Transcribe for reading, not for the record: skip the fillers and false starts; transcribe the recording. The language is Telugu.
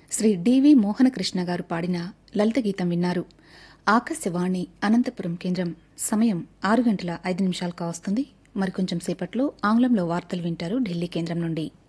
శ్రీ డివి మోహనకృష్ణ గారు పాడిన లలిత గీతం విన్నారు. ఆకాశవాణి అనంతపురం కేంద్రం. సమయం 6 గంటల 5 నిమిషాలు కావస్తుంది. మరికొంచెం సేపట్లో ఆంగ్లంలో వార్తలు వింటారు ఢిల్లీ కేంద్రం నుండి.